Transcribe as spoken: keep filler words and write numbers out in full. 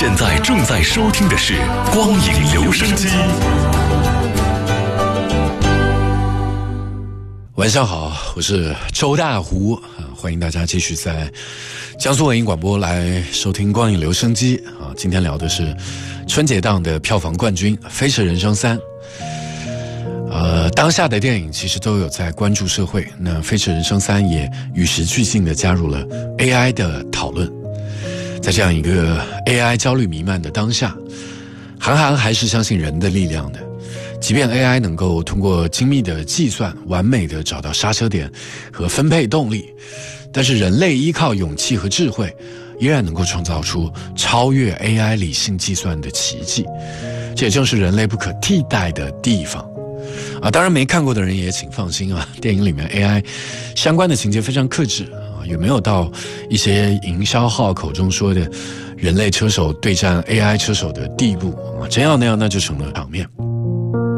现在正在收听的是光影留声机。 晚上好，我是周大胡，欢迎大家继续在江苏文艺广播来收听光影留声机啊。今天聊的是春节档的票房冠军《飞驰人生三》。呃，当下的电影其实都有在关注社会，那《飞驰人生三》也与时俱进地加入了 A I 的讨论。在这样一个 A I 焦虑弥漫的当下，韩寒还是相信人的力量的。即便 A I 能够通过精密的计算完美地找到刹车点和分配动力，但是人类依靠勇气和智慧依然能够创造出超越 A I 理性计算的奇迹，这也正是人类不可替代的地方啊。当然没看过的人也请放心啊，电影里面 A I 相关的情节非常克制啊，也没有到一些营销号口中说的人类车手对战 A I 车手的地步啊，真要那样那就成了场面。